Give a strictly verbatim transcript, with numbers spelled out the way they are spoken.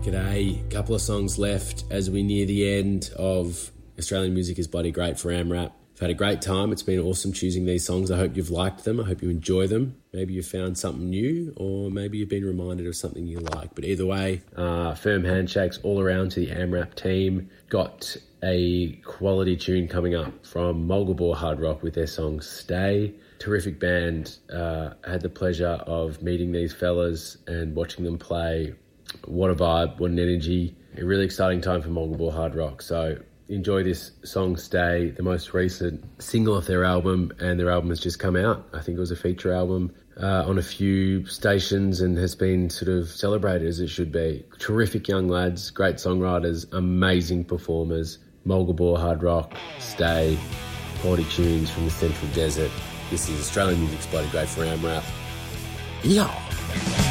G'day, couple of songs left as we near the end of Australian Music is Bloody Great for AMRAP. I've had a great time. It's been awesome choosing these songs. I hope you've liked them. I hope you enjoy them. Maybe you found something new, or maybe you've been reminded of something you like. But either way, uh, firm handshakes all around to the AMRAP team. Got a quality tune coming up from Mulgabore Hard Rock with their song Stay. Terrific band. Uh, I had the pleasure of meeting these fellas and watching them play. What a vibe, what an energy. A really exciting time for Mulgabore Hard Rock. So enjoy this song Stay, the most recent single off their album, and their album has just come out. I think it was a feature album uh, on a few stations and has been sort of celebrated as it should be. Terrific young lads, great songwriters, amazing performers. Mulgabore Hard Rock, Stay, quality tunes from the Central Desert. This is Australian Music's Bloody Great for AMRAP. Yeah.